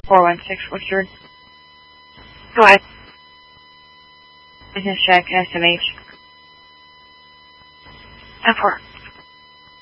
416, what's your Go ahead. business check, SMH? F4.